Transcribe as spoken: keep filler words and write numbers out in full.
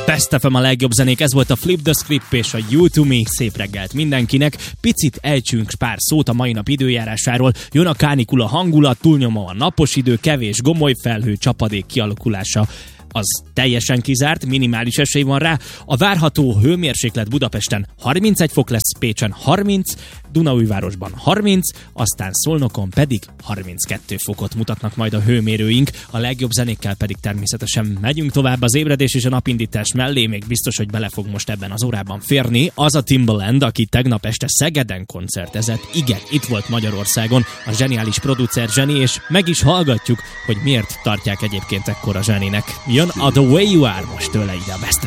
Best ef em a legjobb zenék, ez volt a Flip the Script és a You to Me. Szép reggelt mindenkinek. Picit ejtsünk pár szót a mai nap időjárásáról. Jön a kánikula hangulat, túlnyomó a napos idő, kevés gomoly felhő, csapadék kialakulása az teljesen kizárt, minimális esély van rá. A várható hőmérséklet Budapesten harmincegy fok lesz, Pécsen harminc, Dunaújvárosban harminc, aztán Szolnokon pedig harminckettő fokot mutatnak majd a hőmérőink. A legjobb zenékkel pedig természetesen megyünk tovább az ébredés és a napindítás mellé. Még biztos, hogy bele fog most ebben az órában férni az a Timbaland, aki tegnap este Szegeden koncertezett. Igen, itt volt Magyarországon a zseniális producer Zseni, és meg is hallgatjuk, hogy miért tartják egyébként ekkora zseninek. Jön a The Way You Are most tőle ide a Best